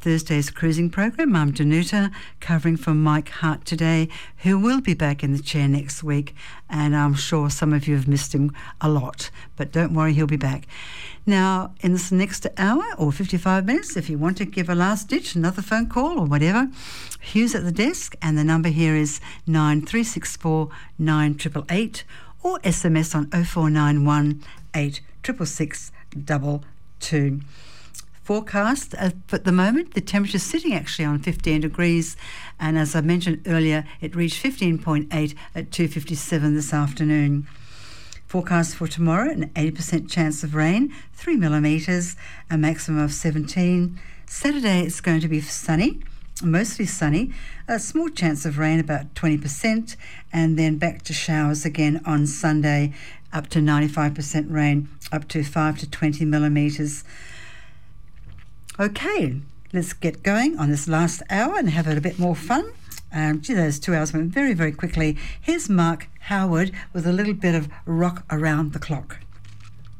Thursday's cruising program. I'm Danuta, covering for Mike Hart today, who will be back in the chair next week, and I'm sure some of you have missed him a lot, but don't worry, he'll be back. Now, in this next hour or 55 minutes, if you want to give a last ditch, another phone call or whatever, Hugh's at the desk, and the number here is 9364 9888, or SMS on 0491 866 222. Forecast at the moment, the temperature is sitting actually on 15 degrees, and as I mentioned earlier, it reached 15.8 at 2:57 this afternoon. Forecast for tomorrow, an 80% chance of rain, 3 millimetres, a maximum of 17. Saturday it's going to be sunny, mostly sunny, a small chance of rain, about 20%, and then back to showers again on Sunday, up to 95% rain, up to 5 to 20 millimetres. Okay, let's get going on this last hour and have a bit more fun. Those 2 hours went very, very quickly. Here's Mark Howard with a little bit of Rock Around the Clock.